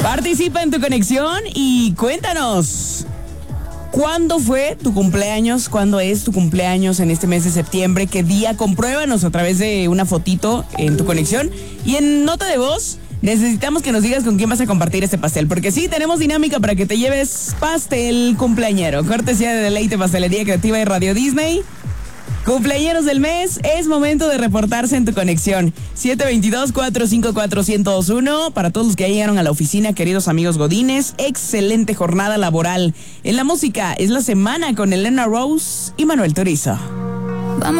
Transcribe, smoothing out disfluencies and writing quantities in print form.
Participa en tu conexión y cuéntanos. ¿Cuándo fue tu cumpleaños? ¿Cuándo es tu cumpleaños en este mes de septiembre? ¿Qué día? Compruébanos a través de una fotito en tu conexión. Y en nota de voz, necesitamos que nos digas con quién vas a compartir este pastel. Porque sí, tenemos dinámica para que te lleves pastel cumpleañero. Cortesía de Deleite Pastelería Creativa y Radio Disney. Cumpleañeros del mes, es momento de reportarse en tu conexión. 722-454-1021. Para todos los que ya llegaron a la oficina, queridos amigos godines, excelente jornada laboral. En la música es La Semana con Elena Rose y Manuel Turizo.